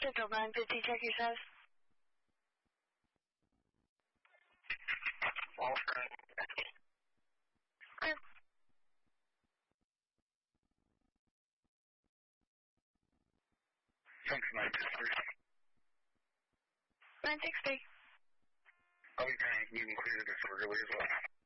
Central 950, check your size. Okay. Thanks, 960. 960. Okay, you can clear this early as well.